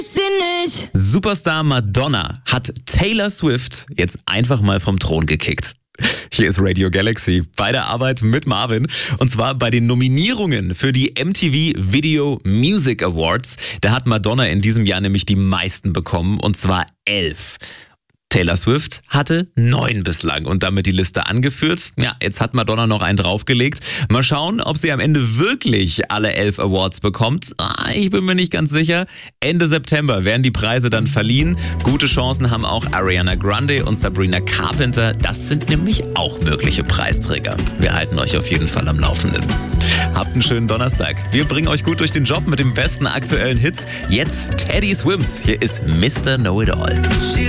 Superstar Madonna hat Taylor Swift jetzt einfach mal vom Thron gekickt. Hier ist Radio Galaxy bei der Arbeit mit Marvin. Und zwar bei den Nominierungen für die MTV Video Music Awards. Da hat Madonna in diesem Jahr nämlich die meisten bekommen, und zwar 11. Taylor Swift hatte 9 bislang und damit die Liste angeführt. Ja, jetzt hat Madonna noch einen draufgelegt. Mal schauen, ob sie am Ende wirklich alle 11 Awards bekommt. Ich bin mir nicht ganz sicher. Ende September werden die Preise dann verliehen. Gute Chancen haben auch Ariana Grande und Sabrina Carpenter. Das sind nämlich auch mögliche Preisträger. Wir halten euch auf jeden Fall am Laufenden. Habt einen schönen Donnerstag. Wir bringen euch gut durch den Job mit den besten aktuellen Hits. Jetzt Teddy Swims. Hier ist Mr. Know-It-All.